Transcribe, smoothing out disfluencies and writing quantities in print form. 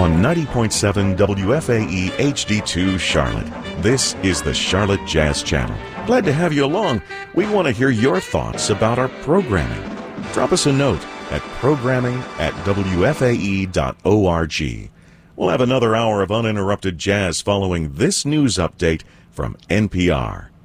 on 90.7 WFAE HD2 Charlotte. This is the Charlotte Jazz Channel. Glad to have you along. We want to hear your thoughts about our programming. Drop us a note at programming@wfae.org. We'll have another hour of uninterrupted jazz following this news update from NPR.